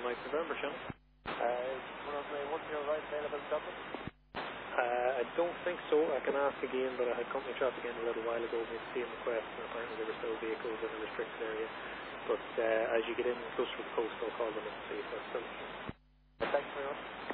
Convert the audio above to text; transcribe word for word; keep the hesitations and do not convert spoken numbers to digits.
Mike November channel. Uh, is one of the one zero right available in Dublin? Uh, I don't think so. I can ask again, but I had company traffic in a little while ago, made the same request, and apparently there were still vehicles in a restricted area. But uh, as you get in closer to the coast, I'll call them and see if that's still. Thanks very much.